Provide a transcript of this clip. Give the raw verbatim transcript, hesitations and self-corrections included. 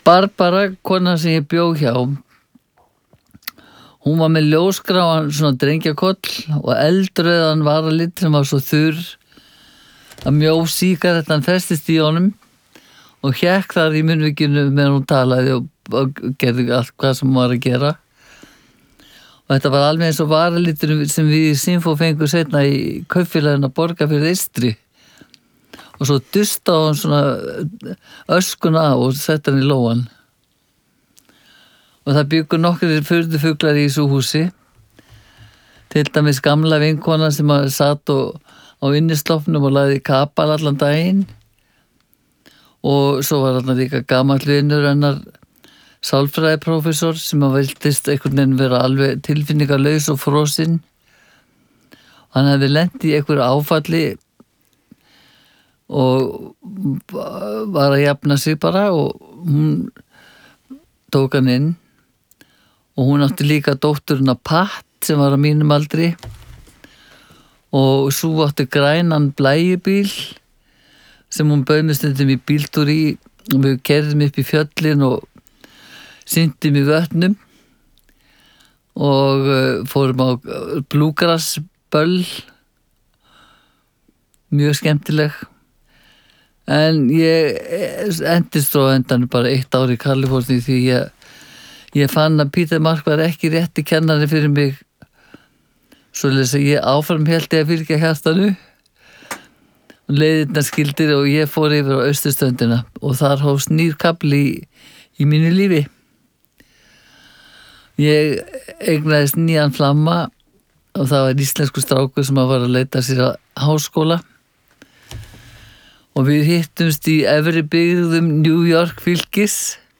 Barbara, kona sem ég bjó hjá, hún var með ljósgráan svona drengjakoll og eldröðan varalit sem var svo þurr að mjó sígarettan festist í honum og hékk þar í munnvikinu meðan hún talaði og, og gerði allt hvað sem hún var að gera. Og þetta var alveg eins og varalitur sem við í Sinfó fengum seinna í kaupfélaginu að borga fyrir Eystri. Og svo dusta hún svona öskuna á og setta hann í lóan. Og það byggur nokkrir furðufuglar í þessu húsi. Til dæmis gamla vinkona sem satt og, á innislofnum og lagði kapal allan daginn. Og svo var hann líka gamall vinur hennar sálfræðiprófessor sem að viltist einhvern veginn vera alveg tilfinningalaus og frosinn. Hann hefði lent í einhverju áfalli og var að jafna sig bara og hún tók hann inn og hún átti líka dótturina Pat sem var á mínum aldri og svo átti grænan blæjubíl sem hún bauð með stundum í bíltúr í og við keyrðum upp í fjöllin og syndum í vötnum og fórum á bluegrassböll, mjög skemmtileg. En ég endist á endanum bara eitt ár í Kaliforníu því ég, ég fann að Peter Mark var ekki rétti kennari fyrir mig svoleiðis að ég áfram held ég að fylgja hjartanu og leiðirnar skildir og ég fór yfir á austurströndina og þar hófst nýr kafli í, í mínu lífi. Ég eignaðist nýjan flamma og það var íslensku strákur sem var að leita sér að háskóla og við hittumst í efri byggðum New York fylkis